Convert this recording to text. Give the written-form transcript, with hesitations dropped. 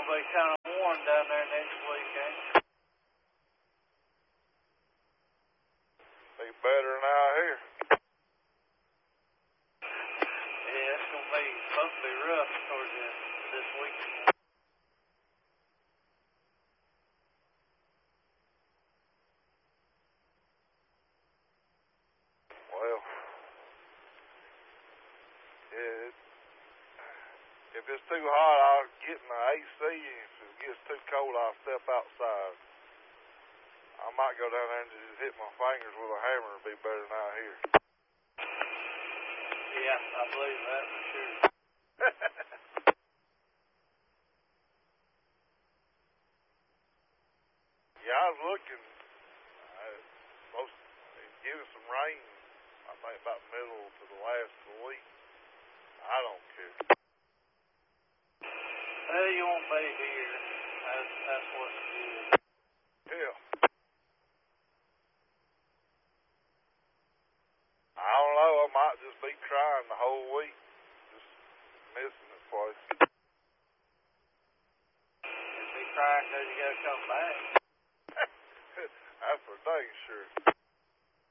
gonna be kind of warm down there next week, ain't it? Be better than out here. Yeah, it's gonna be supposed to be rough towards this week. Well, yeah, if it's too hot, I'll get in the AC. If it gets too cold, I'll step outside. I might go down there and just hit my fingers with a hammer. It'd be better than out here. Yeah, I believe that for sure. Yeah, I was looking. Supposed to give us some rain. I think about middle to the last of the week. I don't care. Well, you won't be here. That's what's good. Yeah. I don't know. I might just be crying the whole week. Just missing this place. If he crying because you gotta come back. That's for dang sure.